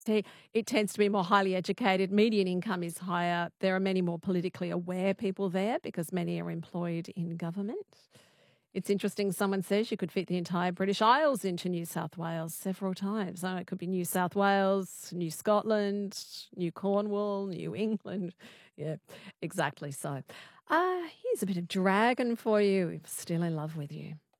See, it tends to be more highly educated. Median income is higher. There are many more politically aware people there because many are employed in government. It's interesting, someone says you could fit the entire British Isles into New South Wales several times. It could be New South Wales, New Scotland, New Cornwall, New England. Yeah, exactly so. Here's a bit of Dragon for you. Still in love with you.